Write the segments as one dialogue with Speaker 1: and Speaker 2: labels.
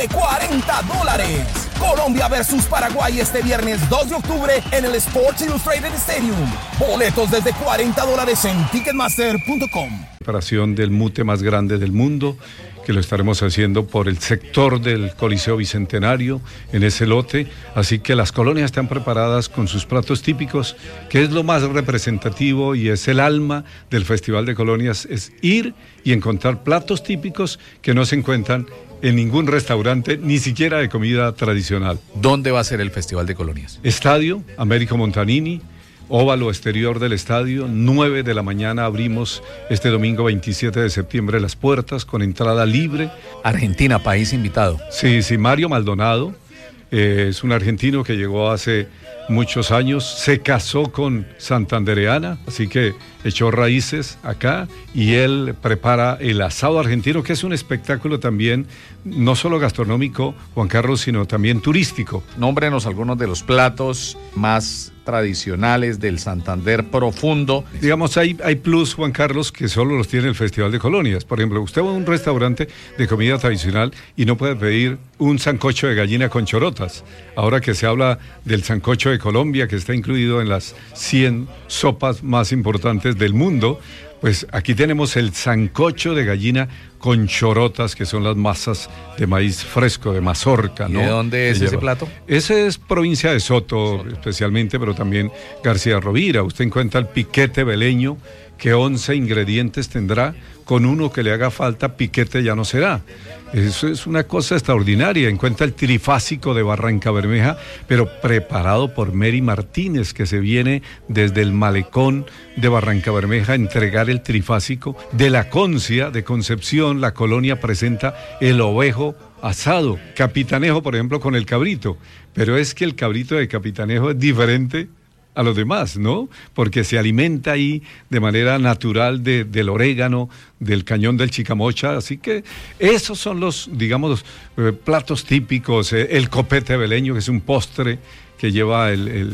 Speaker 1: de $40. Colombia versus Paraguay este viernes 2 de octubre en el Sports Illustrated Stadium. Boletos desde $40 en Ticketmaster.com.
Speaker 2: Preparación del mute más grande del mundo, que lo estaremos haciendo por el sector del Coliseo Bicentenario, en ese lote. Así que las colonias están preparadas con sus platos típicos, que es lo más representativo y es el alma del Festival de Colonias, es ir y encontrar platos típicos que no se encuentran en ningún restaurante, ni siquiera de comida tradicional.
Speaker 3: ¿Dónde va a ser el Festival de Colonias?
Speaker 2: Estadio Américo Montanini, óvalo exterior del estadio, 9 de la mañana abrimos este domingo 27 de septiembre las puertas con entrada libre.
Speaker 3: Argentina, país invitado.
Speaker 2: Sí, Mario Maldonado, es un argentino que llegó hace muchos años, se casó con santandereana, así que echó raíces acá y él prepara el asado argentino, que es un espectáculo también, no solo gastronómico, Juan Carlos, sino también turístico.
Speaker 3: Nómbrenos algunos de los platos más tradicionales del Santander profundo.
Speaker 2: Digamos, hay plus, Juan Carlos, que solo los tiene el Festival de Colonias. Por ejemplo, usted va a un restaurante de comida tradicional y no puede pedir un sancocho de gallina con chorotas. Ahora que se habla del sancocho de Colombia, que está incluido en las 100 sopas más importantes del mundo, pues aquí tenemos el sancocho de gallina con chorotas, que son las masas de maíz fresco, de mazorca, ¿no?
Speaker 3: ¿Y de dónde es ese plato?
Speaker 2: Ese es provincia de Soto, especialmente, pero también García Rovira. Usted encuentra el piquete veleño, que 11 ingredientes tendrá, con uno que le haga falta, piquete ya no será. Eso es una cosa extraordinaria. Encuentra el trifásico de Barrancabermeja, pero preparado por Mary Martínez, que se viene desde el malecón de Barrancabermeja a entregar el trifásico. De la Concia, de Concepción, la colonia presenta el ovejo asado, capitanejo, por ejemplo, con el cabrito. Pero es que el cabrito de capitanejo es diferente a los demás, ¿no? Porque se alimenta ahí de manera natural del orégano, del cañón del Chicamocha, así que esos son los, digamos, platos típicos, el copete veleño, que es un postre que lleva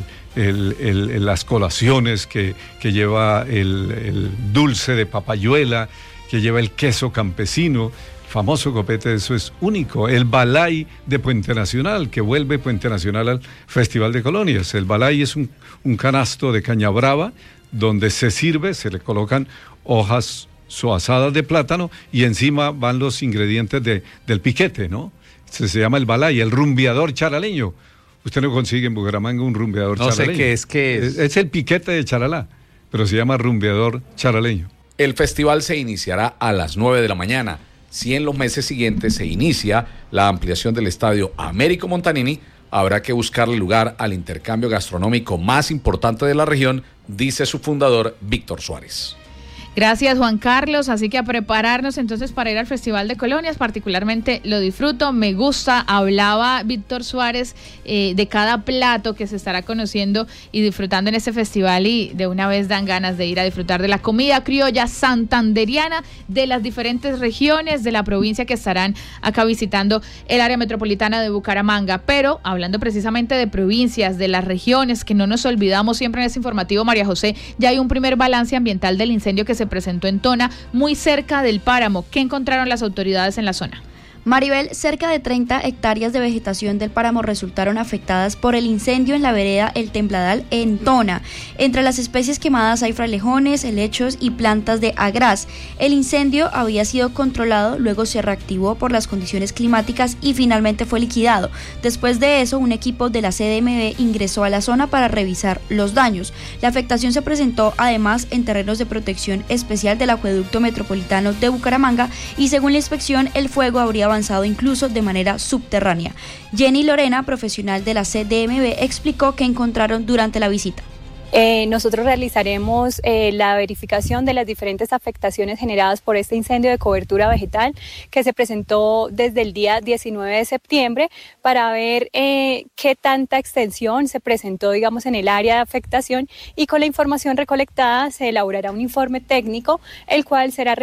Speaker 2: las colaciones, que lleva el dulce de papayuela, que lleva el queso campesino. Famoso copete, eso es único. El balay de Puente Nacional, que vuelve Puente Nacional al Festival de Colonias. El balay es un canasto de caña brava donde se sirve, se le colocan hojas asadas de plátano y encima van los ingredientes del piquete, ¿no? Se llama el balay, el rumbeador charaleño. Usted no consigue en Bucaramanga un rumbeador charaleño.
Speaker 3: No sé qué es.
Speaker 2: Es el piquete de Charalá, pero se llama rumbeador charaleño.
Speaker 3: El festival se iniciará a las 9 de la mañana. Si en los meses siguientes se inicia la ampliación del estadio Américo Montanini, habrá que buscarle lugar al intercambio gastronómico más importante de la región, dice su fundador, Víctor Suárez.
Speaker 4: Gracias, Juan Carlos. Así que a prepararnos entonces para ir al Festival de Colonias. Particularmente lo disfruto, me gusta. Hablaba Víctor Suárez de cada plato que se estará conociendo y disfrutando en este festival, y de una vez dan ganas de ir a disfrutar de la comida criolla santanderiana de las diferentes regiones de la provincia que estarán acá visitando el área metropolitana de Bucaramanga. Pero hablando precisamente de provincias, de las regiones, que no nos olvidamos siempre en este informativo, María José, ya hay un primer balance ambiental del incendio que se presentó en Tona, muy cerca del páramo. ¿Qué encontraron las autoridades en la zona?
Speaker 5: Maribel, cerca de 30 hectáreas de vegetación del páramo resultaron afectadas por el incendio en la vereda El Tembladal en Tona. Entre las especies quemadas hay frailejones, helechos y plantas de agraz. El incendio había sido controlado, luego se reactivó por las condiciones climáticas y finalmente fue liquidado. Después de eso, un equipo de la CDMB ingresó a la zona para revisar los daños. La afectación se presentó además en terrenos de protección especial del acueducto metropolitano de Bucaramanga y según la inspección el fuego habría avanzado incluso de manera subterránea. Jenny Lorena, profesional de la CDMB, explicó qué encontraron durante la visita.
Speaker 6: Nosotros realizaremos la verificación de las diferentes afectaciones generadas por este incendio de cobertura vegetal que se presentó desde el día 19 de septiembre para ver qué tanta extensión se presentó, digamos, en el área de afectación, y con la información recolectada se elaborará un informe técnico, el cual será